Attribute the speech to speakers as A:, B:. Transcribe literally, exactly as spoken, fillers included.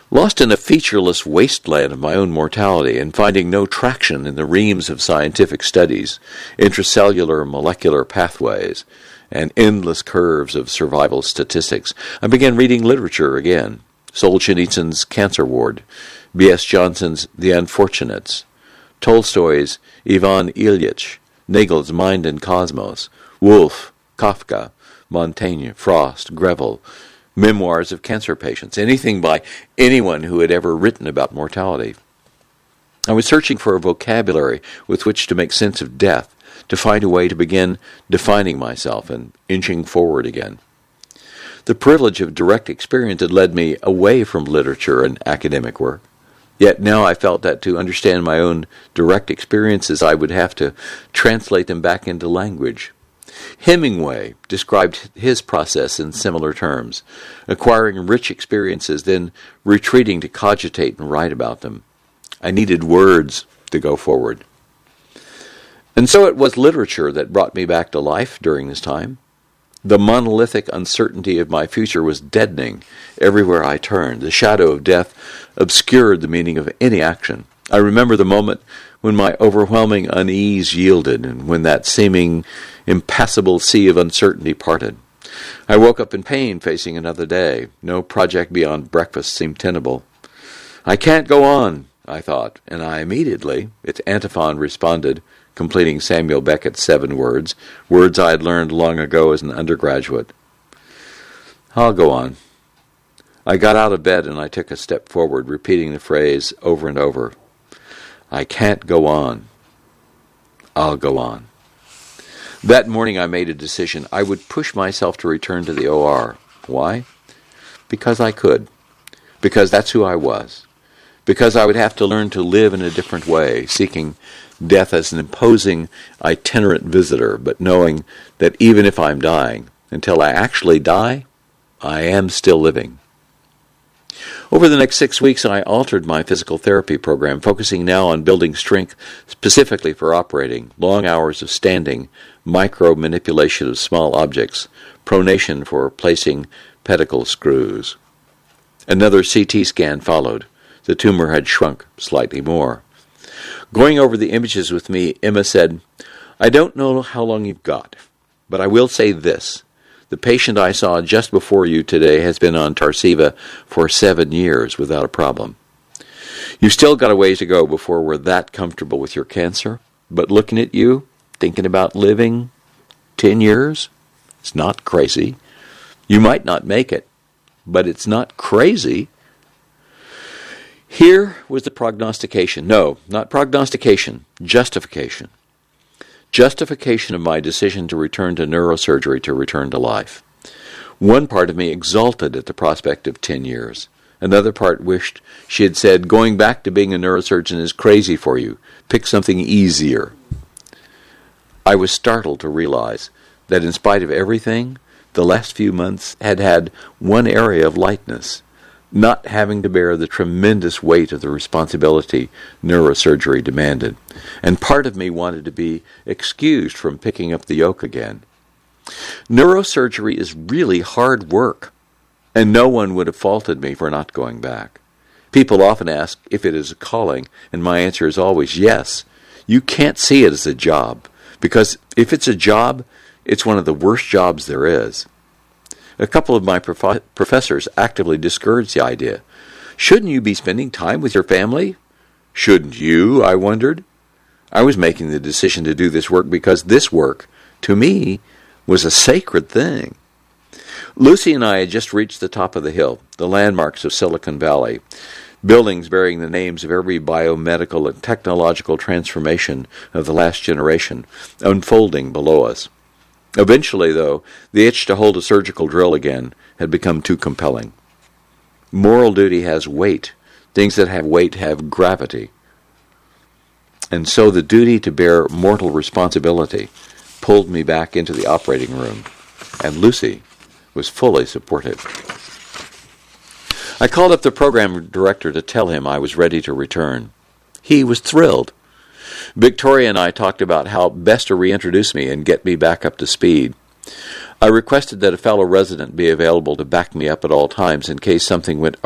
A: Lost in a featureless wasteland of my own mortality and finding no traction in the reams of scientific studies, intracellular molecular pathways, and endless curves of survival statistics, I began reading literature again. Solzhenitsyn's Cancer Ward, B S Johnson's The Unfortunates, Tolstoy's Ivan Ilyich, Nagel's Mind and Cosmos, Woolf, Kafka, Montaigne, Frost, Greville, memoirs of cancer patients, anything by anyone who had ever written about mortality. I was searching for a vocabulary with which to make sense of death, to find a way to begin defining myself and inching forward again. The privilege of direct experience had led me away from literature and academic work. Yet now I felt that to understand my own direct experiences, I would have to translate them back into language. Hemingway described his process in similar terms, acquiring rich experiences, then retreating to cogitate and write about them. I needed words to go forward. And so it was literature that brought me back to life during this time. The monolithic uncertainty of my future was deadening everywhere I turned. The shadow of death obscured the meaning of any action. I remember the moment when my overwhelming unease yielded and when that seeming impassable sea of uncertainty parted. I woke up in pain facing another day. No project beyond breakfast seemed tenable. I can't go on, I thought, and I immediately, its antiphon responded, completing Samuel Beckett's seven words, words I had learned long ago as an undergraduate. I'll go on. I got out of bed and I took a step forward, repeating the phrase over and over. I can't go on. I'll go on. That morning I made a decision. I would push myself to return to the O R. Why? Because I could. Because that's who I was. Because I would have to learn to live in a different way, seeking death as an imposing, itinerant visitor, but knowing that even if I'm dying, until I actually die, I am still living. Over the next six weeks, I altered my physical therapy program, focusing now on building strength specifically for operating, long hours of standing, micro-manipulation of small objects, pronation for placing pedicle screws. Another C T scan followed. The tumor had shrunk slightly more. Going over the images with me, Emma said, I don't know how long you've got, but I will say this. The patient I saw just before you today has been on Tarceva for seven years without a problem. You've still got a ways to go before we're that comfortable with your cancer, but looking at you, thinking about living ten years, it's not crazy. You might not make it, but it's not crazy. Here was the prognostication. No, not prognostication, justification. Justification of my decision to return to neurosurgery, to return to life. One part of me exulted at the prospect of ten years. Another part wished she had said, going back to being a neurosurgeon is crazy for you. Pick something easier. I was startled to realize that in spite of everything, the last few months had had one area of lightness, not having to bear the tremendous weight of the responsibility neurosurgery demanded. And part of me wanted to be excused from picking up the yoke again. Neurosurgery is really hard work, and no one would have faulted me for not going back. People often ask if it is a calling, and my answer is always yes. You can't see it as a job, because if it's a job, it's one of the worst jobs there is. A couple of my prof- professors actively discouraged the idea. Shouldn't you be spending time with your family? Shouldn't you, I wondered. I was making the decision to do this work because this work, to me, was a sacred thing. Lucy and I had just reached the top of the hill, the landmarks of Silicon Valley, buildings bearing the names of every biomedical and technological transformation of the last generation unfolding below us. Eventually, though, the itch to hold a surgical drill again had become too compelling. Moral duty has weight. Things that have weight have gravity. And so the duty to bear mortal responsibility pulled me back into the operating room, and Lucy was fully supportive. I called up the program director to tell him I was ready to return. He was thrilled. Victoria and I talked about how best to reintroduce me and get me back up to speed. I requested that a fellow resident be available to back me up at all times in case something went